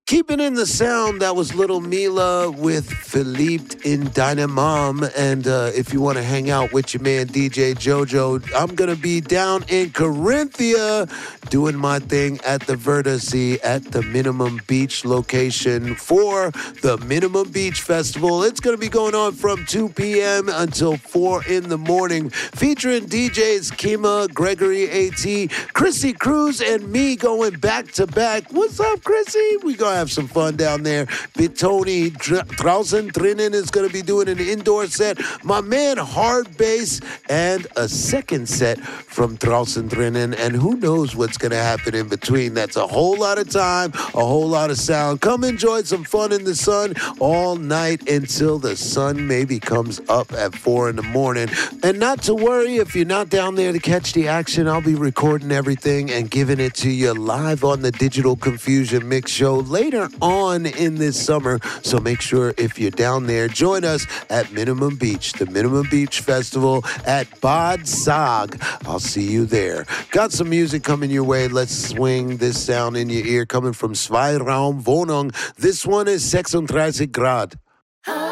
Keeping in the sound, that was Little Mila with Philippe in Dynamom. And if you want to hang out with your man DJ Jojo, I'm going to be down in Corinthia doing my thing at the Vertice at the Minimum Beach location for the Minimum Beach Festival. It's going to be going on from 2 p.m. until 4 in the morning, featuring DJs Kima, Gregory A.T., Chrissy Cruz, and me going back to back. What's up, Chrissy? We going to have some fun down there. Tony Draußen Drinnen is going to be doing an indoor set. My man Hard Bass, and a second set from Draußen Drinnen. And who knows what's going to happen in between. That's a whole lot of time, a whole lot of sound. Come enjoy some fun in the sun all night until the sun maybe comes up at 4 in the morning. And not to worry, if you're not down there to catch the action, I'll be recording everything and giving it to you live on the Digital Confusion Mix Show later on in this summer. So make sure if you're down there, join us at Minimum Beach, the Minimum Beach Festival at Bad Sag. I'll see you there. Got some music coming your way. Let's swing this sound in your ear coming from Zweiraumwohnung. This one is 36 Grad.